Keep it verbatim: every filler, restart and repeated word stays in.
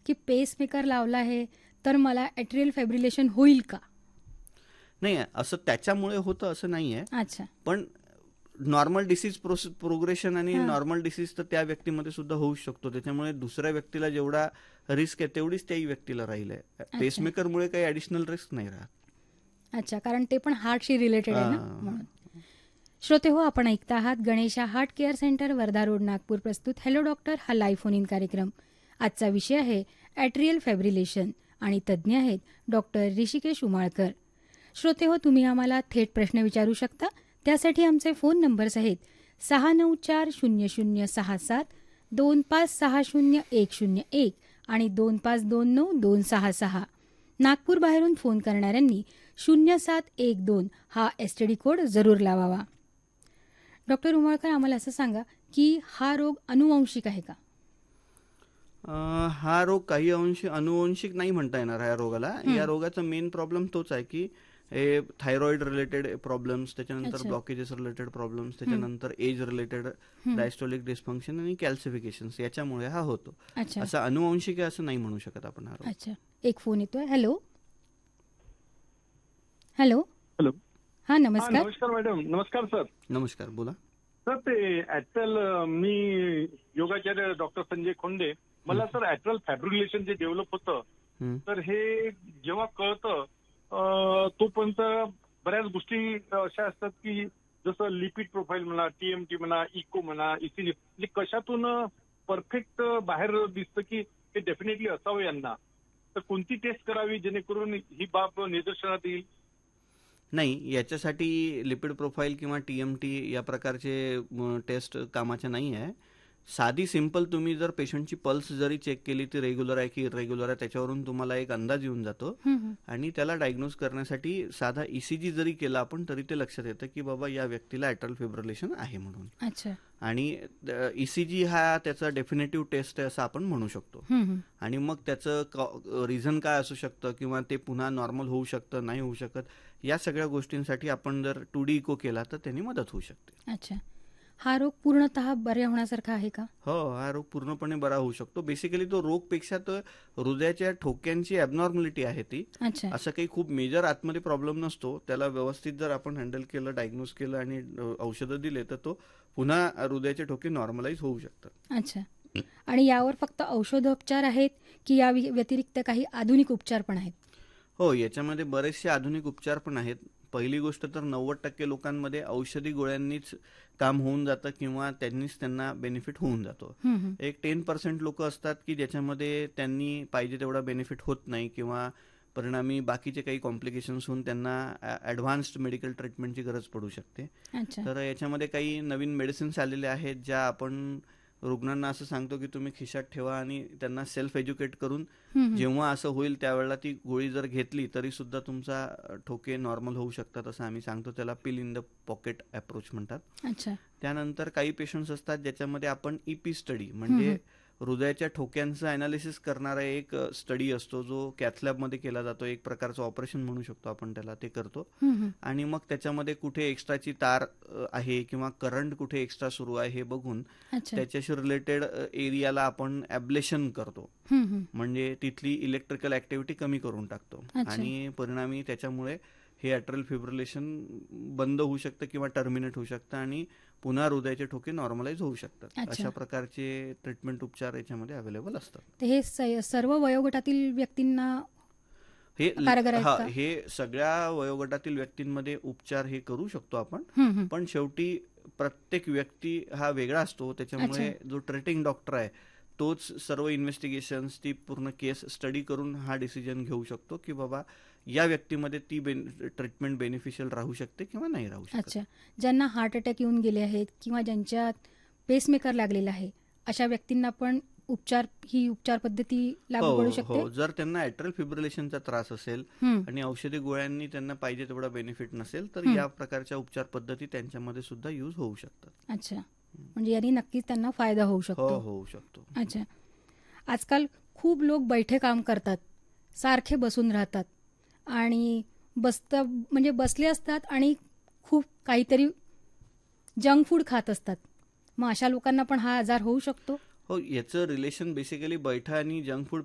की पेसमेकर लावला आहे तर मला ॲट्रियल फायब्रिलेशन होईल का? नाही, असं त्याच्यामुळे होतं असं नाही आहे. अच्छा. पण नॉर्मल डिसीज प्रोग्रेशन आणि हां. नॉर्मल डिसीज तर त्या व्यक्तीमध्ये सुद्धा होऊ शकतो. त्याच्यामुळे दुसऱ्या व्यक्तीला जेवढा रिस्क आहे तेवढीच त्याही व्यक्तीला राहील आहे. पेसमेकरमुळे काही ॲडिशनल रिस्क नाही राहत. अच्छा, कारण ते पण हार्टशी रिलेटेड आहे ना हां. म्हणून. श्रोते हो, आपण ऐकता आहात Ganesha heart care centre, Wardha road, Nagpur प्रस्तुत हॅलो डॉक्टर हा लाईव्ह फोन इन कार्यक्रम. आजचा विषय आहे ॲट्रियल फायब्रिलेशन आणि तज्ज्ञ आहेत डॉक्टर ऋषिकेश उमाळकर. श्रोते हो, तुम्ही आम्हाला थेट प्रश्न विचारू शकता. त्यासाठी आमचे फोन नंबर्स आहेत सहा नऊ चार शून्य शून्य सहा सात, दोन पाच सहा शून्य एक शून्य एक आणि दोन पाच दोन नऊ दोन सहा सहा. नागपूर बाहेरून फोन करणाऱ्यांनी शून्य सात एक दोन हा एस टी डी कोड जरूर लावावा. डॉक्टर उमाळकर, आम्हाला असं सांगा की हा रोग अनुवंशिक आहे का? अं, हा रोग काही अंशी अनुवंशिक नाही म्हणता येणार या रोगाला. या रोगाचा मेन प्रॉब्लेम तोच आहे की हे थायरॉइड रिलेटेड प्रॉब्लेम्स, त्याच्यानंतर अच्छा. ब्लॉकेजेस रिलेटेड प्रॉब्लेम्स, त्याच्यानंतर एज रिलेटेड डायस्टोलिक डिस्फंक्शन आणि कॅल्सिफिकेशन याच्यामुळे हा होतो. अच्छा असं अनुवंशिक आहे असं नाही म्हणू शकत आपण हा रोग. अच्छा. एक फोन येतोय. Hello hello hello. हा हा, नमस्कार. नमस्कार मॅडम. नमस्कार सर. नमस्कार, बोला. सर ते ऍक्च्युअल मी योगाचार्य डॉक्टर संजय खोंडे. मला सर ऍट्रियल फायब्रिलेशन जे डेव्हलप होतं हं. तर हे जेव्हा कळतं अं, तोपर्यंत बऱ्याच गोष्टी अशा असतात की जसं लिपिड प्रोफाईल म्हणा, टीएमटी म्हणा, इको म्हणा, इसीजी, म्हणजे कशातून परफेक्ट बाहेर दिसतं की हे डेफिनेटली असावं यांना. तर कोणती टेस्ट करावी जेणेकरून ही बाब निदर्शनात येईल? नाही, याच्यासाठी लिपिड प्रोफाईल किंवा टी एम टी या प्रकारचे म, टेस्ट कामाचे नाही आहे. साधी सिंपल तुम्ही जर पेशंटची पल्स जरी चेक केली ती रेग्युलर आहे की इरेग्युलर आहे त्याच्यावरून तुम्हाला एक अंदाज येऊन जातो. हं, हं. आणि त्याला डायग्नोज करण्यासाठी साधा ईसीजी जरी केला आपण तरी ते लक्षात येतं की बाबा या व्यक्तीला ॲट्रियल फायब्रिलेशन आहे म्हणून. अच्छा. आणि ईसीजी हा त्याचा डेफिनेटिव्ह टेस्ट आहे असं आपण म्हणू शकतो. हं, हं. आणि मग त्याचं रिझन काय असू शकतं किंवा ते पुन्हा नॉर्मल होऊ शकतं नाही होऊ शकत, या सगळ्या गोष्टींसाठी आपण जर टू डी इको केला तर त्यांनी मदत होऊ शकते. अच्छा. हा रोग पूर्णतः बरे होण्यासारखा आहे का? हो, हा रोग पूर्णपणे बरा होऊ शकतो. बेसिकली तो रोगपेक्षा तर हृदयाच्या ठोक्यांची ॲबनॉर्मॅलिटी आहे ती. अच्छा. असं काही खूप मेजर आतमध्ये प्रॉब्लेम नसतो. त्याला व्यवस्थित जर आपण हँडल केलं, डायग्नोज केलं आणि औषधं दिले तर तो पुन्हा हृदयाचे ठोके नॉर्मलाइज होऊ शकतात. अच्छा. आणि यावर फक्त औषधोपचार आहेत की या वि- व्यतिरिक्त काही आधुनिक उपचार पण आहेत? हो, याच्यामध्ये बरेचसे आधुनिक उपचार पण आहेत. पहिली गोष्ट तर नव्वद टक्के लोकांमध्ये औषधी गोळ्यांनीच काम होऊन जातं किंवा त्यांनीच त्यांना बेनिफिट होऊन जातो. हं, हं. एक टेन पर्सेंट लोक असतात की ज्याच्यामध्ये त्यांनी पाहिजे तेवढा बेनिफिट होत नाही किंवा परिणामी बाकीचे काही कॉम्प्लिकेशन्स होऊन त्यांना ॲडव्हान्स्ड मेडिकल ट्रीटमेंटची गरज पडू शकते. अच्छा. तर याच्यामध्ये काही नवीन मेडिसिन्स आलेले आहेत ज्या आपण रुग्णांना असं सांगतो की तुम्ही खिशात ठेवा आणि त्यांना सेल्फ एज्युकेट करून हं, हं. जेव्हा असं होईल त्यावेळेला ती गोळी जर घेतली तरी सुद्धा तुमचा ठोके नॉर्मल होऊ शकतात असं आम्ही सांगतो. त्याला पिल इन द पॉकेट अप्रोच म्हणतात. अच्छा. त्यानंतर काही पेशंट्स असतात ज्याच्यामध्ये आपण ईपी स्टडी म्हणजे हृदयाच्या ठोक्यांचं अनालिसिस करणारा एक स्टडी असतो जो कॅथलॅबमध्ये केला जातो. एक प्रकारचं ऑपरेशन म्हणू शकतो आपण त्याला, ते करतो. हं, हं. आणि मग त्याच्यामध्ये कुठे एक्स्ट्राची तार अ, आहे किंवा करंट कुठे एक्स्ट्रा सुरू आहे हे बघून अच्छा. त्याच्याशी रिलेटेड एरियाला आपण ॲब्लेशन करतो. हं, हं. म्हणजे तिथली इलेक्ट्रिकल ॲक्टिव्हिटी कमी करून टाकतो. अच्छा. आणि परिणामी त्याच्यामुळे हे ॲट्रियल फायब्रिलेशन बंद होऊ शकतं किंवा टर्मिनेट होऊ शकतं आणि पुन्हा हृदयाचे ठोके नॉर्मलाइज होऊ शकतात. अच्छा. अशा प्रकारचे ट्रीटमेंट उपचार याच्यामध्ये अवेलेबल असतात. तर हे स- सर्व वयोगटातील व्यक्तींना हे कारगर आहेत हा का? हे सगळ्या वयोगटातील व्यक्तींमध्ये उपचार हे करू शकतो आपण. हं, हं. पण शेवटी प्रत्येक व्यक्ती हा वेगळा असतो. त्याच्यामुळे जो ट्रीटिंग डॉक्टर आहे तोच सर्व इन्व्हेस्टिगेशन्स ती पूर्ण केस स्टडी करून हा डिसिजन घेऊ शकतो की बाबा या व्यक्तीमध्ये ती ट्रीटमेंट बेनिफिशियल राहू शकते किंवा नाही राहू शकत. अच्छा. ज्यांना हार्ट अटॅक येऊन गेले आहेत किंवा ज्यांच्यात पेसमेकर लागलेला आहे अशा व्यक्तींना पण उपचार ही उपचार पद्धती लागू हो पडू शकते? हो, जर त्यांना ॲट्रियल फायब्रिलेशनचा त्रास असेल हं. आणि औषधी गोळ्यांनी त्यांना पाहिजे तेवढा बेनिफिट नसेल तर हं. या प्रकारच्या उपचार पद्धती त्यांच्यामध्ये सुद्धा यूज होऊ शकतात. अच्छा. म्हणजे यांनी नक्कीच त्यांना फायदा होऊ हो, शकतो. होऊ शकतो. अच्छा. आजकाल खूप लोक बैठे काम करतात, सारखे बसून राहतात आणि बसता म्हणजे बसले असतात आणि खूप काहीतरी जंक फूड खात असतात. मग अशा लोकांना पण हा आजार होऊ शकतो? हो, याचं रिलेशन बेसिकली बैठा आणि जंक फूड